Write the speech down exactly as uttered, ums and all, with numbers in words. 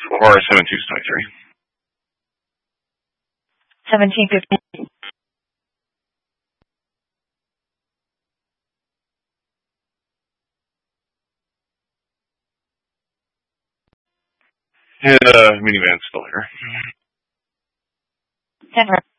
or seventeen twenty-three. seventeen fifty. And uh, minivan's still here. Denver.